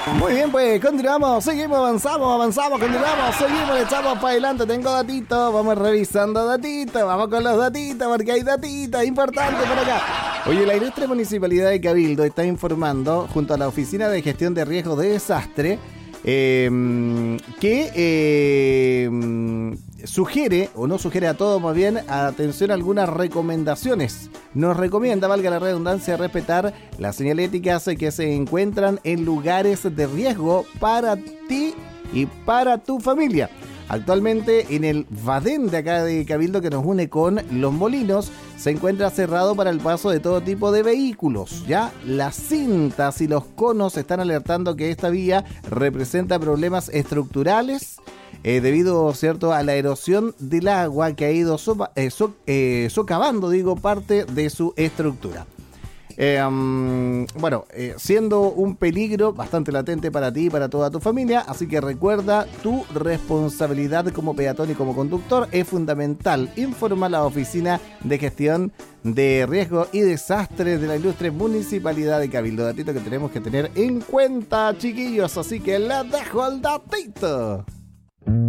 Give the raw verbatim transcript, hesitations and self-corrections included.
Muy bien, pues continuamos, seguimos, avanzamos, avanzamos, continuamos, seguimos, echamos para adelante. Tengo datitos, vamos revisando datitos, vamos con los datitos porque hay datitos importantes por acá. Oye, la ilustre Municipalidad de Cabildo está informando junto a la Oficina de Gestión de Riesgos de Desastre eh, que eh, sugiere, o no sugiere a todos más bien, atención a algunas recomendaciones. Nos recomienda, valga la redundancia, respetar las señaléticas que se encuentran en lugares de riesgo para ti y para tu familia. Actualmente en el Vadén de acá de Cabildo, que nos une con Los Molinos, se encuentra cerrado para el paso de todo tipo de vehículos. Ya las cintas y los conos están alertando que esta vía representa problemas estructurales eh, debido, cierto, a la erosión del agua que ha ido sopa, eh, so, eh, socavando, digo, parte de su estructura. Eh, um, bueno, eh, siendo un peligro bastante latente para ti y para toda tu familia, así que recuerda, tu responsabilidad como peatón y como conductor es fundamental. Informa a la Oficina de Gestión de Riesgo y Desastres de la ilustre Municipalidad de Cabildo. Datito que tenemos que tener en cuenta, chiquillos, así que les dejo el datito.